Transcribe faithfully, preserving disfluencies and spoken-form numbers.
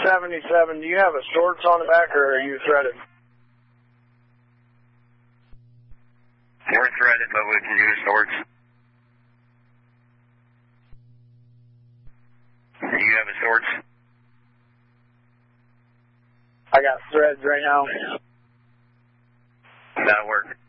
seventy-seven, do you have a shorts on the back, or are you threaded? We're threaded, but we can use shorts. Do you have a shorts? I got threads right now. That'll work.